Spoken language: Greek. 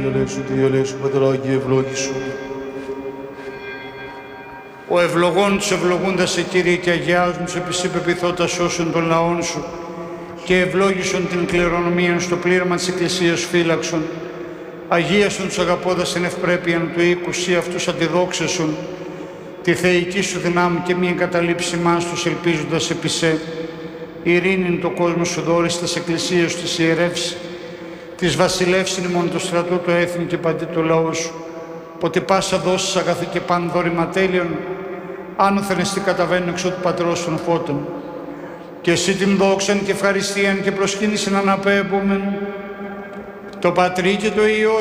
διαλέξου, Πατράγη, ευλόγησου. Ο ευλογών τους ευλογούντας σε Κύριε και αγιάζουν τους επί σύ πεποιθώτας όσων των λαών σου και ευλόγησον την κληρονομία στο πλήρωμα της Εκκλησίας φύλαξον. Αγίασον τους αγαπώντας την ευπρέπειαν του οίκου, σύ αυτούς αντιδόξεσον, τη θεϊκή σου δυνάμει και μη εγκαταλείψη μας τους ελπίζοντας επί σε. Ειρήνην το κόσμο σου δώρεις της Εκκλησίας της ιερεύσει, της βασιλεύσιν ημών το στρατό, το έθνη και παντί το λαό σου. Ποτε πάσα δώσεις αγαθή και παν δώρημα τέλειων, άνωθεν εστί καταβαίνουν εξώ του Πατρός των φώτων. Και εσύ την δόξαν και ευχαριστίαν και προσκύνησιν αναπέμπομεν, το Πατρί και το Υιό